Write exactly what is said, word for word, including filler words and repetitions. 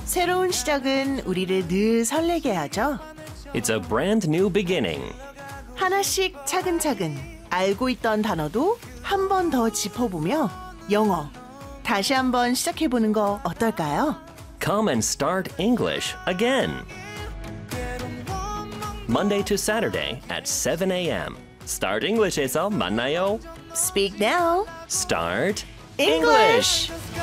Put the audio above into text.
새로운 시작은 우리를 늘 설레게 하죠. It's a brand new beginning. 하나씩 차근차근 알고 있던 단어도 한 번 더 짚어보며 영어 다시 한번 시작해보는 거 어떨까요? Come and start English again. Monday to Saturday at seven a.m. Start English에서 만나요. Speak now. Start English.